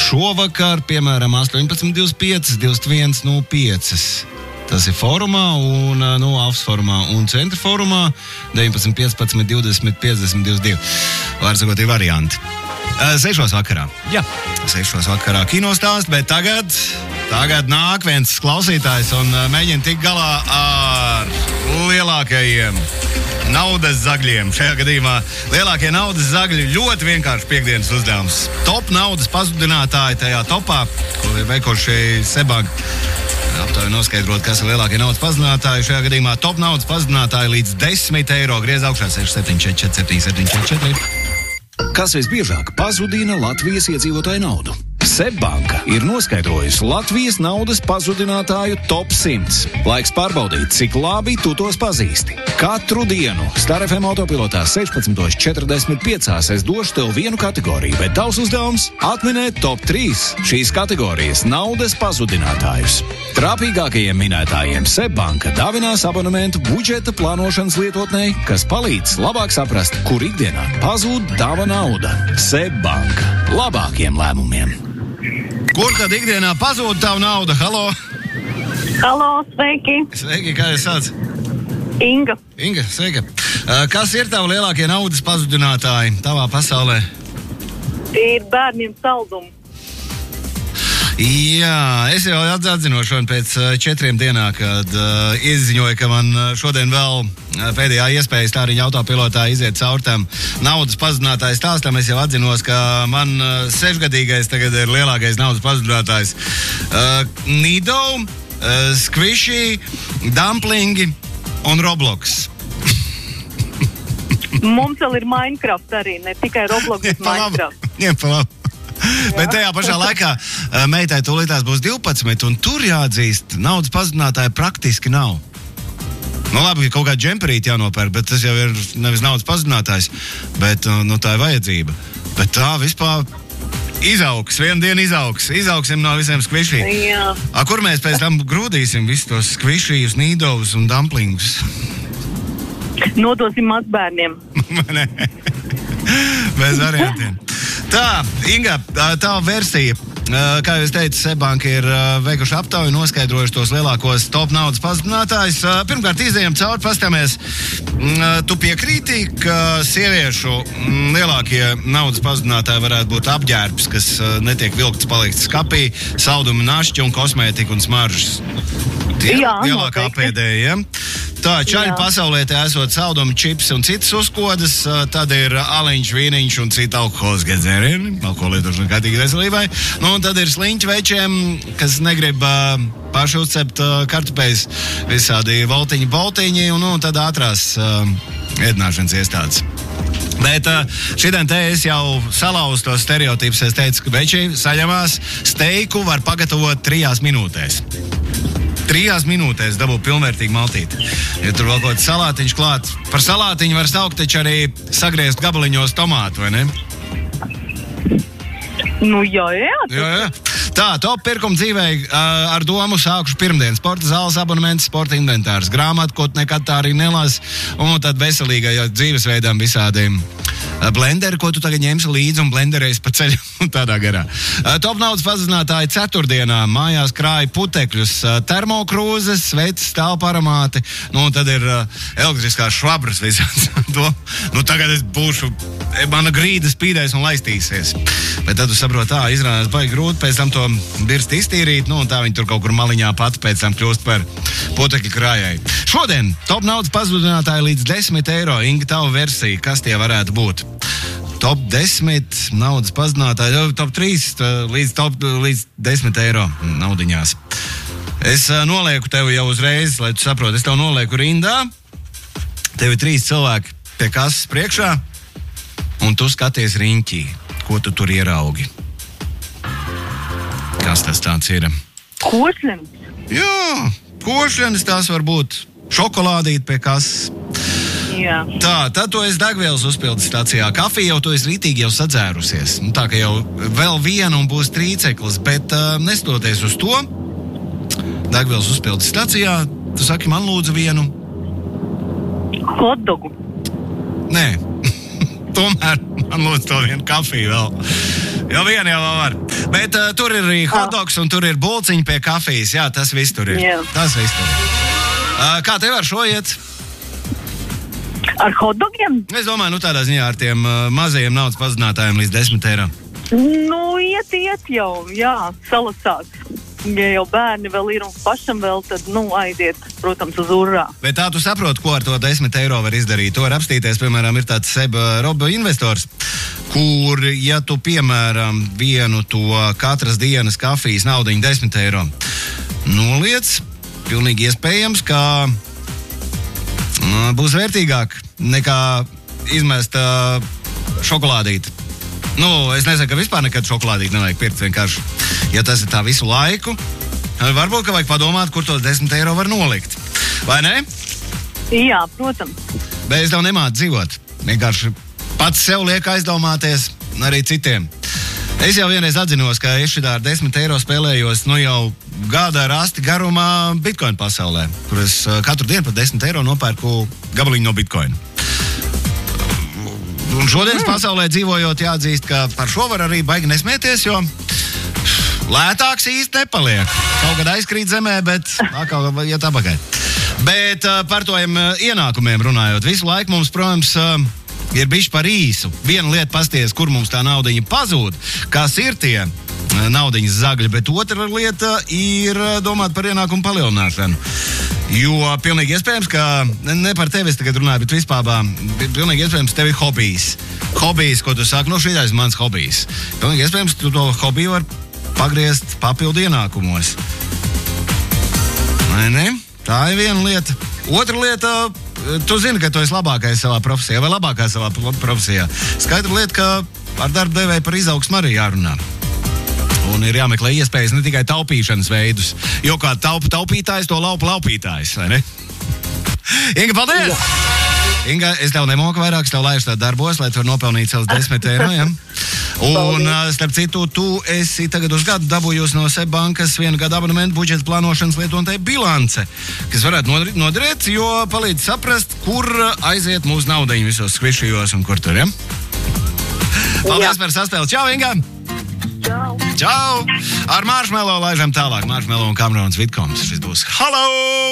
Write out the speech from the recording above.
Šovakar, piemēram, 18.25, 21.05. Tas ir fórumā, un Alfas fórumā un Centra fórumā 19.15, 20, 50, 22. Vārdsakot, ir varianti. 6 vakarā. Jā. 6 vakarā kinostāst, bet tagad nāk viens klausītājs un mēģina tikt galā ar lielākajiem naudas zagļiem. Šajā gadījumā lielākie naudas zagļi ļoti vienkārši piekdienas uzdevums. Top naudas pazudinātāji tajā topā, ko ir veikuši Seibank. Aptuveni noskaidrot, kas ir lielākie naudas pazudinātāji. Šajā gadījumā top naudas pazudinātāji līdz 10 eiro. Griez augšā 67447774. Kas visbiežāk pazudina Latvijas iedzīvotāju naudu? Seibanka ir noskaidrojusi Latvijas naudas pazudinātāju top 100. Laiks pārbaudīt, cik labi tu tos pazīsti. Katru dienu Star FM autopilotā 16.45 es došu tev vienu kategoriju, bet tavs uzdevums atminēt top 3 šīs kategorijas naudas pazudinātājus. Trāpīgākajiem minētājiem Seibanka dāvinās abonementu budžeta plānošanas lietotnei, kas palīdz labāk saprast, kur ikdienā pazūd tava nauda. Seibanka. Labākiem lēmumiem. Kur tad ikdienā pazūd tavu naudu? Halo! Halo, sveiki! Sveiki, kā jūs sauc? Inga. Inga, sveika. Kas ir tavi lielākie naudas pazudinātāji tavā pasaulē? Ir bērniem saldumi. Jā, es jau atzinošu pēc 4 dienām, kad izziņoju, ka man šodien vēl pēdējā iespēja Stāriņa autopilotā iziet caur tam naudas pazudinātāju stāstam. Es jau atzinos, ka man 6-gadīgais tagad ir lielākais naudas pazudinātājs. Nido, Squishy, Dumplingi un Roblox. Mums vēl ir Minecraft arī, ne tikai Roblox, bet Minecraft. Jā, pa labi. Bet tajā pašā laikā meitai tūlītās būs 12, un tur jāatzīst, naudas pazudinātāji praktiski nav. Nu labi, ka kaut kā džemperīti jānopērk, bet tas jau ir nevis naudas pazudinātājs, bet tā ir vajadzība. Bet tā vispār izaugs, vienu dienu izaugsim no visiem skvišī. Jā. Kur mēs pēc tam grūdīsim visus tos skvišījus, nīdovus un dumplingus? Nodosim mazbērniem. Bez variantiem. Tā, Inga, tā versija. Kā jūs teicat, Seibanka ir veikuši aptauju, noskaidrojuši tos lielākos top naudas pazudinātājus. Pirmkārt, izējām cauri, pastāmies. Tu piekrīti, ka sieviešu lielākie naudas pazudinātāji varētu būt apģērbs, kas netiek vilkts, palikts skapī, saldumi, našķi un kosmētika un smaržas. Tie lielākā apēdēja, ja? Tā, čaļi pasaulē te esot saldumi, čips un citas uzkodas, tad ir aliņš, vīniņš un cita alkoholas gedzērieni, alkoholietošana kārtīgi veselībai. Nu, un tad ir sliņķi večiem, kas negrib paši uzcept kartupējas, visādi voltiņi, un tad ātrās ēdināšanas iestādes. Bet šitien te es jau salauzu tos stereotipus, es teicu, ka veči saņemās steiku var pagatavot 3 minūtēs. 3 minūtēs dabū pilnvērtīgu maltīti. Ja tur vēl kaut kāds salātiņš klāt. Par salātiņu var saukt taču arī sagriezt gabaliņos tomātu, vai ne? Nu, jā. Tā, top pirkuma dzīvei ar domu sākuši pirmdien. Sporta zāles abonements, sporta inventārs, grāmatu, ko nekad tā arī nelas, un tad veselīgai dzīvesveidām visādiem. Blenderi, ko tu tagad ņemsi līdzi un blenderēs pa ceļu un tādā garā. Top naudas pazudinātāji ceturtdienā mājās krāja putekļus, termokrūzes, sveces, stāvparamāti, nu un tad ir elektriskās švabras visāds. Tagad es būšu, mana grīda spīdēs un laistīsies. Bet tad tu saproti, izrādās baigi grūti pēc tam to birsti iztīrīt, nu un tā viņi tur kaut kur maliņā pat pēc tam kļūst par putekļu krājai. Šodien top naudas pazudinātāji līdz 10 eiro. Inga, tava versija, kas tie varētu būt? Top 10 naudas pazudinātāji, top 3 līdz 10 eiro naudiņās. Es nolieku tevi jau uzreiz, lai tu saproti, es tev nolieku rindā. Tev ir 3 cilvēki pie kases priekšā, un tu skaties riņķī, ko tu tur ieraugi. Kas tas tāds ir? Košļenis. Jā, košļenis tās var būt. Šokolādīt pie kases. Jā. Tā, tad tu esi degvielas uzpildes stacijā. Kafiju jau tu esi rītīgi jau sadzērusies. Tā ka jau vēl viena un būs trīceklis, bet nestoties uz to, degvielas uzpildes stacijā, tu saki, man lūdzu vienu. Hotdogu. Nē. tomēr man lūdzu to vienu kafiju vēl. Jo vienu jau var. Bet tur ir arī hotdogs un tur ir bulciņi pie kafijas. Jā, tas viss tur ir. Jā. Tas viss tur ir. Kā tev ar šo iet? Ar hotdogiem? Es domāju, tādā ziņā ar tiem mazajiem naudas pazudinātājiem līdz 10 eiro. Nu, iet jau, jā, salasās. Ja jau bērni vēl ir un pašam vēl, tad, aiziet, protams, uz urrā. Bet tā tu saproti, ko ar to 10 eiro var izdarīt? To var apstīties, piemēram, ir tāds Robo investors, kur, ja tu, piemēram, vienu to katras dienas kafijas naudiņu 10 eiro noliec, pilnīgi iespējams, ka būs vērtīgāk nekā izmest šokolādīti. Es nesaku, ka vispār nekad šokolādīti nevajag pirkt vienkārši. Ja tas ir tā visu laiku, varbūt, ka vajag padomāt, kur tos 10 eiro var nolikt. Vai ne? Jā, protams. Bet es tev nemācu dzīvot. Vienkārši pats sev liek aizdomāties, arī citiem. Es jau vienreiz atzinos, ka es šitā ar 10 eiro spēlējos, jau gada rasti garumā Bitcoin pasaulē, kur es katru dienu par 10 eiro nopērku gabaliņu no Bitcoin. Un šodienas pasaulē dzīvojot, jāatzīst, ka par šo var arī baigi nesmieties, jo lētāks īsti nepaliek. Kaut kad aizkrīt zemē, bet atkal iet apakai. Bet par tojiem ienākumiem runājot, visu laiku mums, protams, ir bišķi par īsu. Viena lieta pasties, kur mums tā naudiņa pazūd, kas ir tie naudiņas zagļi, bet otra lieta ir domāt par ienākumu palielināšanu. Jo pilnīgi iespējams, ka ne par tevi es tagad runāju, bet vispār pilnīgi iespējams tev ir hobijs. Hobijs, ko tu saki, šitais mans hobijs. Pilnīgi iespējams, tu to hobiju var pagriezt papildu ienākumos. Vai ne? Tā ir viena lieta. Otra lieta, tu zini, ka tu esi labākais savā profesijā vai labākā savā profesijā. Skaidra lieta, ka ar darba devēju par izaugsmu arī jārunā. Un ir jāmeklē iespējas ne tikai taupīšanas veidus, jo kā taupītājs, to laupītājs, vai ne? Inga, paldies! Jā. Inga, es tev nemoku vairāk, es tev laišu tā darbos, lai tu var nopelnīt savus 10 eiro, ja? Un, starp citu, tu esi tagad uz gadu dabūjusi no SEB bankas 1 gada abonementu budžeta plānošanas lietotāja bilance, kas varētu noderēt, jo palīdz saprast, kur aiziet mūsu naudiņu visos skvišajos un kur tur, ja? Paldies par saspēli. Čau, Inga! Čau! Ar Marshmello laižam tālāk. Marshmello un Camerons Vidkoms. Šis būs Halo!